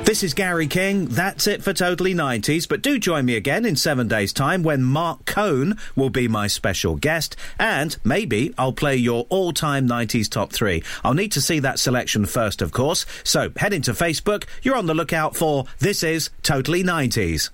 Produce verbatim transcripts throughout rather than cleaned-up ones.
This is Gary King. That's it for Totally nineties, but do join me again in seven days' time when Mark Cohn will be my special guest, and maybe I'll play your all-time nineties top three. I'll need to see that selection first, of course, so head into Facebook. You're on the lookout for This is Totally nineties.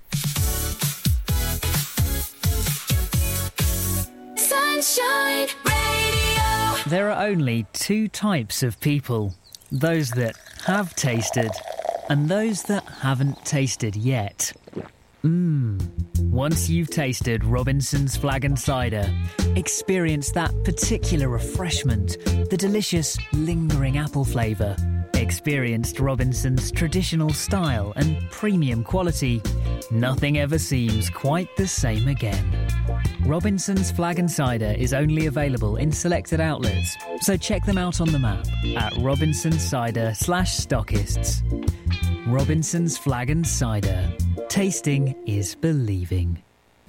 Sunshine Radio. There are only two types of people. Those that have tasted and those that haven't tasted yet. Mmm. Once you've tasted Robinson's Flag and Cider, experience that particular refreshment, the delicious, lingering apple flavour, experienced Robinson's traditional style and premium quality, nothing ever seems quite the same again. Robinson's Flag and Cider is only available in selected outlets, so check them out on the map at Robinson's Cider slash stockists. Robinson's Flag and Cider. Tasting is believing.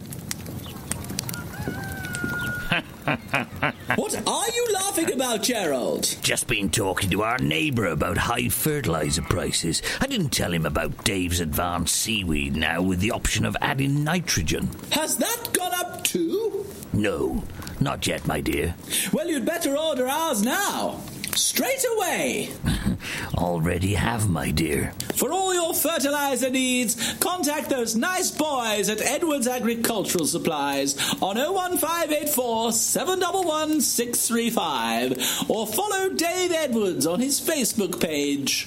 What are you laughing about, Gerald? Just been talking to our neighbour about high fertiliser prices. I didn't tell him about Dave's advanced seaweed now with the option of adding nitrogen. Has that gone up too? No, not yet, my dear. Well, you'd better order ours now. Straight away. Already have, my dear. For all your fertiliser needs, contact those nice boys at Edwards Agricultural Supplies on oh one five eight four, seven one one, six three five or follow Dave Edwards on his Facebook page.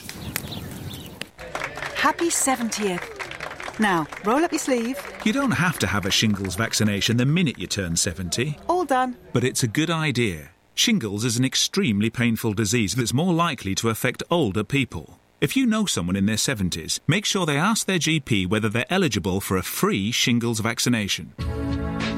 Happy seventieth. Now, roll up your sleeve. You don't have to have a shingles vaccination the minute you turn seventy. All done. But it's a good idea. Shingles is an extremely painful disease that's more likely to affect older people. If you know someone in their seventies, make sure they ask their G P whether they're eligible for a free shingles vaccination.